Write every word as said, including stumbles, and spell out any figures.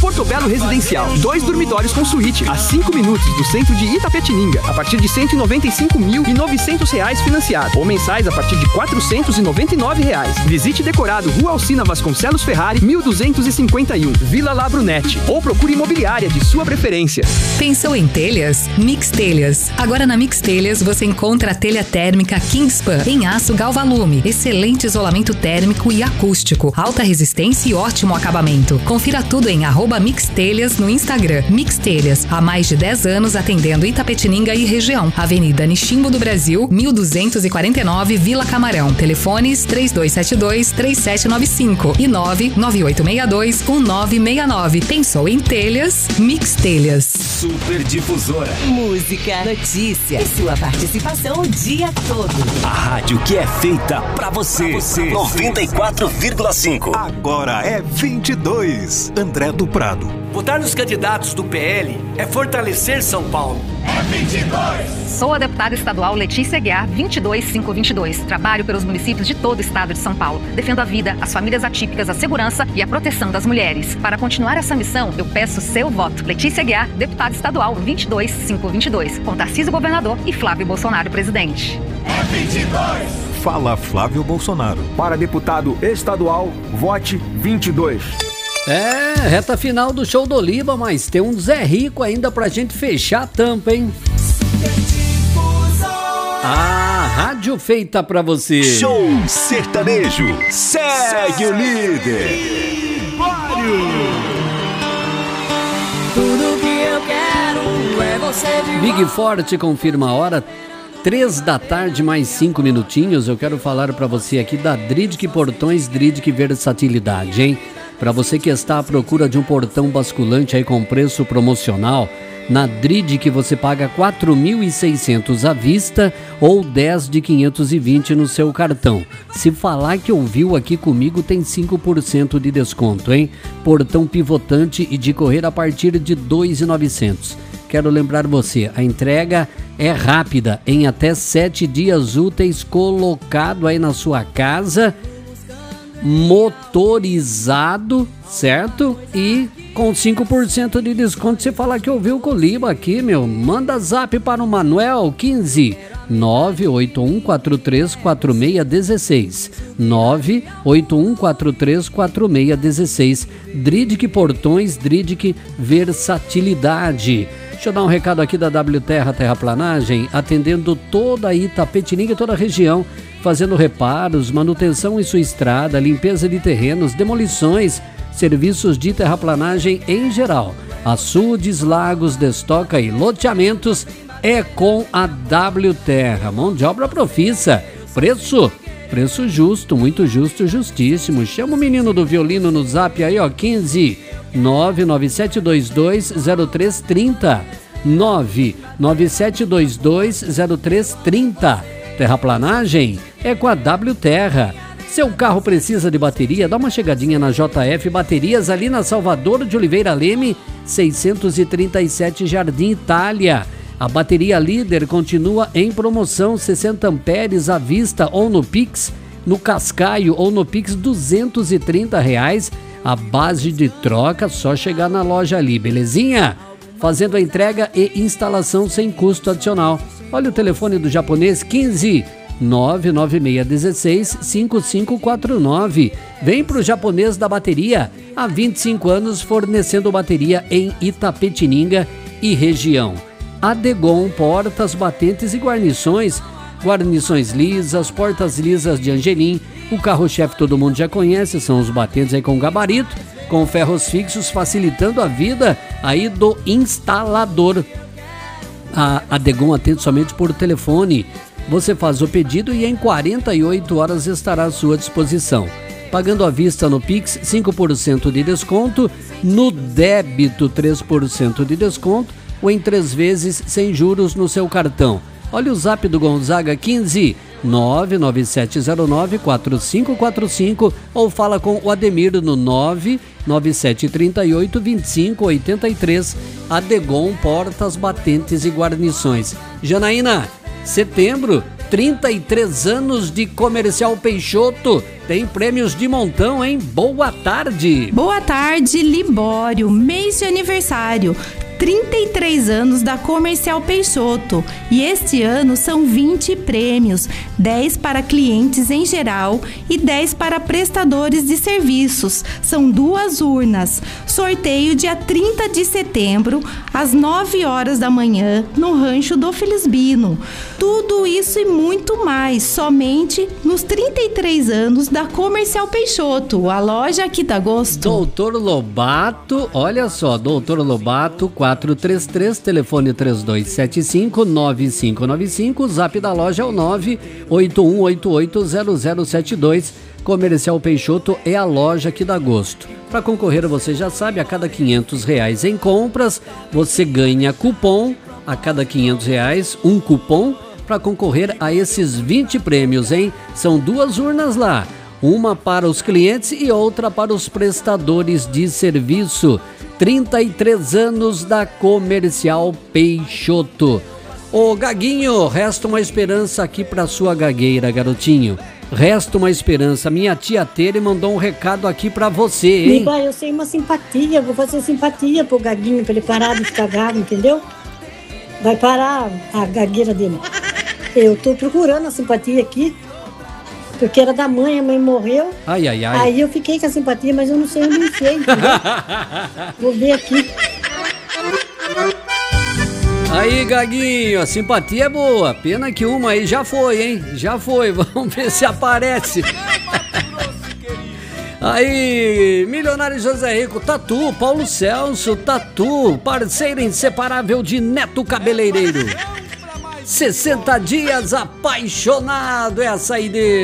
Portobello Residencial. Dois dormitórios com suíte, a cinco minutos do centro de Itapetininga, a partir de cento e noventa e cinco mil e novecentos reais financiado, ou mensais a partir de quatrocentos e noventa e nove reais. Visite decorado Rua Alcina Vasconcelos Ferrari, mil duzentos e cinquenta e um, Vila Labrunete, ou procure imobiliária de sua preferência. Pensou em telhas? Mix Telhas. Agora na Mix Telhas você encontra a telha térmica Kingspan em aço Galvalume, excelente isolamento térmico e acústico, alta resistência e ótimo acabamento. Confira tudo em arroba Mix Telhas no Instagram. Mix Telhas, há mais de dez anos atendendo Itapetininga e região. Avenida Nishimbo do Brasil, mil duzentos e quarenta e nove, Vila Camarão. Telefones três dois sete dois, três sete nove cinco e nove nove oito seis dois, um nove seis nove. Pensou em telhas? Mix Telhas. Super Difusora. Música, notícia e sua participação o dia todo. A rádio que é feita pra você. Pra você. noventa e quatro vírgula cinco. Agora é vinte e dois. André do Prado. Votar nos candidatos do P L é fortalecer São Paulo. É vinte e dois. Sou a deputada estadual Letícia Guiar, vinte e dois mil quinhentos e vinte e dois. Trabalho pelos municípios de todo o estado de São Paulo. Defendo a vida, as famílias atípicas, a segurança e a proteção das mulheres. Para continuar essa missão, eu peço seu voto. Letícia Guiar, deputada estadual vinte e dois mil quinhentos e vinte e dois. Com Tarcísio governador e Flávio Bolsonaro presidente. É vinte e dois. Fala Flávio Bolsonaro. Para deputado estadual, vote vinte e dois. É, reta final do show do Oliva, mas tem um Zé Rico ainda pra gente fechar a tampa, hein? A rádio feita pra você. Show sertanejo. Segue o líder. Tudo que eu quero é você de Big Forte confirma a hora. Três da tarde, mais cinco minutinhos. Eu quero falar pra você aqui da Dridk Portões, Dridk Versatilidade, hein? Para você que está à procura de um portão basculante aí com preço promocional, na Dridk você paga quatro mil e seiscentos à vista ou dez de quinhentos e vinte no seu cartão. Se falar que ouviu aqui comigo, tem cinco por cento de desconto, hein? Portão pivotante e de correr a partir de dois mil e novecentos. Quero lembrar você, a entrega é rápida, em até sete dias úteis, colocado aí na sua casa, motorizado, certo? E com cinco por cento de desconto. Se falar que ouviu com o Lima aqui, meu, manda zap para o Manuel quinze nove oito um quatro três quatro seis um seis nove oito um quatro três quatro seis um seis. Dridk Portões, Dridk Versatilidade. Deixa eu dar um recado aqui da W Terra Terraplanagem, atendendo toda a Itapetininga e toda a região, fazendo reparos, manutenção em sua estrada, limpeza de terrenos, demolições, serviços de terraplanagem em geral. Açudes, lagos, destoca e loteamentos é com a W Terra. Mão de obra profissa. Preço? Preço justo, muito justo, justíssimo. Chama o menino do violino no zap aí, ó, quinze nove nove sete dois dois zero três três zero nove nove sete dois dois zero três três zero. Terraplanagem é com a W Terra. Seu carro precisa de bateria? Dá uma chegadinha na J F Baterias, ali na Salvador de Oliveira Leme, seiscentos e trinta e sete, Jardim Itália. A bateria líder continua em promoção, sessenta amperes à vista ou no Pix, no Cascaio ou no Pix, duzentos e trinta reais. A base de troca, só chegar na loja ali, belezinha? Fazendo a entrega e instalação sem custo adicional. Olha o telefone do japonês, quinze nove nove seis um seis cinco cinco quatro nove. Vem pro japonês da bateria, há vinte e cinco anos fornecendo bateria em Itapetininga e região. Adegon, portas, batentes e guarnições. Guarnições lisas, portas lisas de Angelim. O carro-chefe todo mundo já conhece, são os batentes aí com gabarito, com ferros fixos, facilitando a vida aí do instalador. A Adegon atende somente por telefone. Você faz o pedido e em quarenta e oito horas estará à sua disposição. Pagando à vista no Pix, cinco por cento de desconto, no débito três por cento de desconto ou em três vezes sem juros no seu cartão. Olha o zap do Gonzaga, quinze nove nove sete zero nove quatro cinco quatro cinco ou fala com o Ademir no nove nove sete três oito dois cinco oito três. Adegon, portas, batentes e guarnições. Janaína, setembro, trinta e três anos de Comercial Peixoto. Tem prêmios de montão, hein? Boa tarde! Boa tarde, Libório. Mês de aniversário. trinta e três anos da Comercial Peixoto. E este ano são vinte prêmios. dez para clientes em geral e dez para prestadores de serviços. São duas urnas. Sorteio dia trinta de setembro, às nove horas da manhã, no Rancho do Felisbino. Tudo isso e muito mais, somente nos trinta e três anos da Comercial Peixoto, a loja aqui da Gosto. Doutor Lobato, olha só, Doutor Lobato, quatro três três, telefone três dois sete cinco, nove cinco nove cinco, o zap da loja é o nove oito um oito oito zero zero sete dois. Comercial Peixoto é a loja que dá gosto. Para concorrer, você já sabe, a cada quinhentos reais em compras, você ganha cupom, a cada quinhentos reais, um cupom para concorrer a esses vinte prêmios, hein? São duas urnas lá, uma para os clientes e outra para os prestadores de serviço. trinta e três anos da Comercial Peixoto. Ô Gaguinho, resta uma esperança aqui pra sua gagueira, garotinho. Resta uma esperança. Minha tia Tere mandou um recado aqui pra você, hein? Pai, eu sei uma simpatia, vou fazer simpatia pro Gaguinho pra ele parar de ficar gago, entendeu? Vai parar a gagueira dele. Eu tô procurando a simpatia aqui, porque era da mãe, a mãe morreu. Ai, ai, ai. Aí eu fiquei com a simpatia, mas eu não sei onde enfiei, entendeu? Vou ver aqui. Aí, Gaguinho, a simpatia é boa. Pena que uma aí já foi, hein? Já foi. Vamos ver se aparece. Aí, Milionário José Rico, Tatu, Paulo Celso, Tatu, parceiro inseparável de Neto Cabeleireiro. sessenta dias apaixonado, é a saideira.